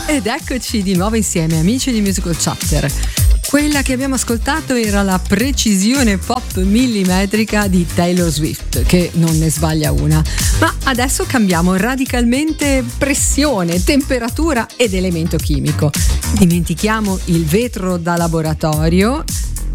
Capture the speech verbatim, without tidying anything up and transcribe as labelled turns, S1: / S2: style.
S1: Ed eccoci di nuovo insieme, amici di Musical Chapter. Quella che abbiamo ascoltato era la precisione pop millimetrica di Taylor Swift, che non ne sbaglia una. Ma adesso cambiamo radicalmente pressione, temperatura ed elemento chimico. Dimentichiamo il vetro da laboratorio